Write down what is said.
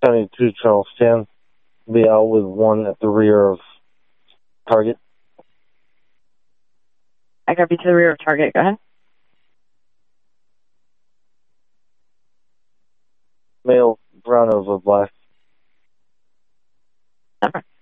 72 Charles 10. Be out with one at the rear of target. I copy to the rear of target. Go ahead. Male, brown over black. Okay.